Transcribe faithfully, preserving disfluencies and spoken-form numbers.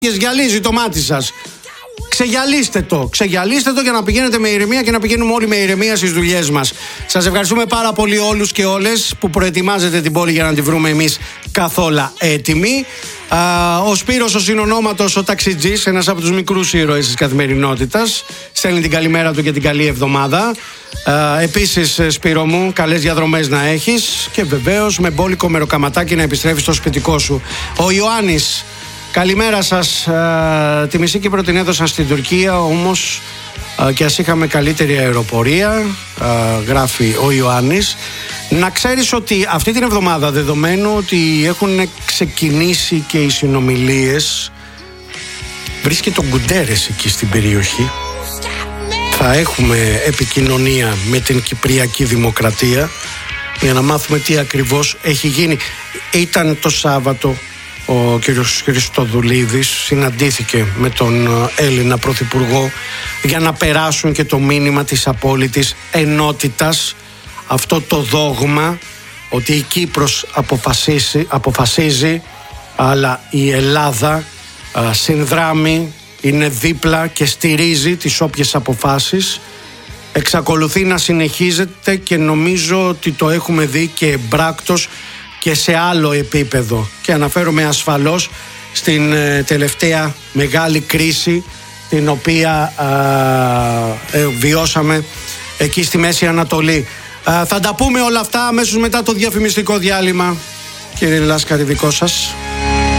Γυαλίζει το μάτι σας. Ξεγιαλίστε το, ξεγιαλίστε το για να πηγαίνετε με ηρεμία και να πηγαίνουμε όλοι με ηρεμία στις δουλειές μας. Σας ευχαριστούμε πάρα πολύ όλους και όλες που προετοιμάζετε την πόλη για να τη βρούμε εμείς καθόλου έτοιμοι. Α, ο Σπύρος ο συνονόματος, ο ταξιτζής, ένας από τους μικρούς ήρωες της καθημερινότητας, στέλνει την καλημέρα του και την καλή εβδομάδα. Α, επίσης, Σπύρο μου, καλές διαδρομές να έχεις και βεβαίως με μπόλικο μεροκαματάκι να επιστρέφεις στο σπιτικό σου. Ο Ιωάννης, καλημέρα σας. Α, τη μισή Κύπρο την έδωσαν στην Τουρκία, όμως α, και ας είχαμε καλύτερη αεροπορία, α, γράφει ο Ιωάννης. Να ξέρεις ότι αυτή την εβδομάδα, δεδομένου ότι έχουν ξεκινήσει και οι συνομιλίες, βρίσκεται ο Γκουντέρες εκεί στην περιοχή, θα έχουμε επικοινωνία με την Κυπριακή Δημοκρατία για να μάθουμε τι ακριβώς έχει γίνει. Ήταν το Σάββατο ο κύριος Χριστοδουλίδης, συναντήθηκε με τον Έλληνα Πρωθυπουργό για να περάσουν και το μήνυμα της απόλυτης ενότητας, αυτό το δόγμα ότι η Κύπρος αποφασίσει, αποφασίζει, αλλά η Ελλάδα α, συνδράμει, είναι δίπλα και στηρίζει τις όποιες αποφάσεις. Εξακολουθεί να συνεχίζεται και νομίζω ότι το έχουμε δει και εμπράκτος και σε άλλο επίπεδο, και αναφέρομαι ασφαλώς στην ε, τελευταία μεγάλη κρίση την οποία ε, ε, βιώσαμε εκεί στη Μέση Ανατολή. Ε, θα τα πούμε όλα αυτά αμέσως μετά το διαφημιστικό διάλειμμα. Κύριε Λάσκαρη, δικό σας.